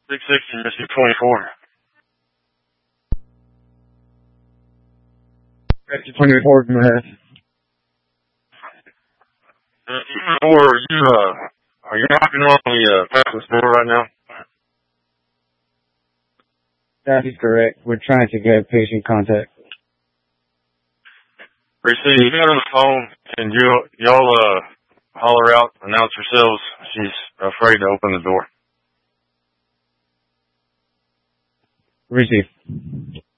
660, Mr. 24. Mr. 24, go ahead. Or are you knocking on the pastor's door right now? That is correct. We're trying to get patient contact. Receive, you got on the phone, and y'all holler out, announce yourselves. She's afraid to open the door. Receive.